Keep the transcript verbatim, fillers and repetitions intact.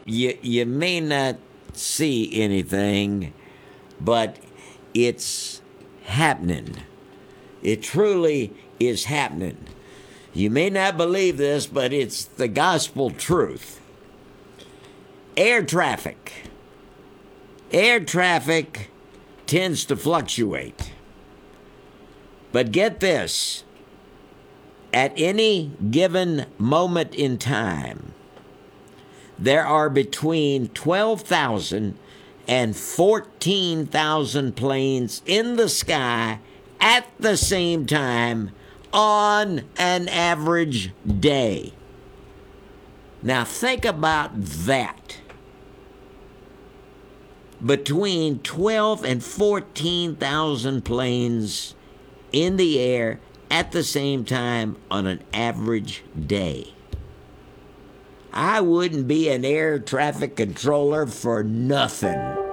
You, you may not see anything, but it's happening. It truly is happening. You may not believe this, but it's the gospel truth. Air traffic. Air traffic tends to fluctuate. But get this, at any given moment in time, there are between twelve thousand and fourteen thousand planes in the sky at the same time on an average day. Now think about that. Between twelve and fourteen thousand planes in the air at the same time on an average day. I wouldn't be an air traffic controller for nothing.